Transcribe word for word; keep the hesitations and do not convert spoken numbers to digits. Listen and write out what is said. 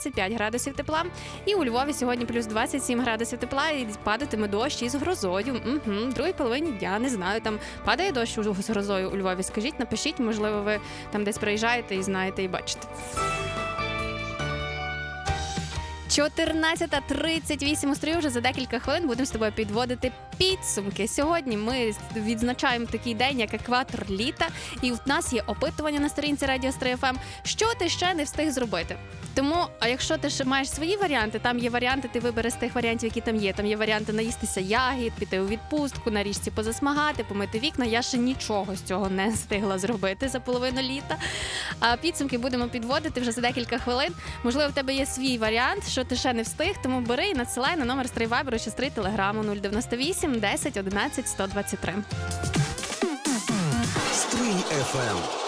двадцять п'ять градусів тепла. І у Львові сьогодні плюс двадцять сім градусів тепла і падатиме дощ із грозою. Угу. В другій половині дня, не знаю, там падає дощ з грозою у Львові. Скажіть, напишіть, можливо, ви там десь приїжджаєте і знаєте, і бачите. чотирнадцята тридцять вісім у стрію, вже за декілька хвилин будемо з тобою підводити підсумки. Сьогодні ми відзначаємо такий день, як екватор літа, і в нас є опитування на сторінці Радіо Стрий еф ем, що ти ще не встиг зробити. Тому, а якщо ти ще маєш свої варіанти, там є варіанти, ти вибери з тих варіантів, які там є. Там є варіанти наїстися ягід, піти у відпустку, на річці позасмагати, помити вікна. Я ще нічого з цього не встигла зробити за половину літа. А підсумки будемо підводити вже за декілька хвилин. Можливо, в тебе є свій варіант, що ти ще не встиг, тому бери і надсилай на номер Стрий Вайберу чи Стрий Телеграму нуль дев'яносто вісім десять одинадцять сто двадцять три. Стрий еф ем.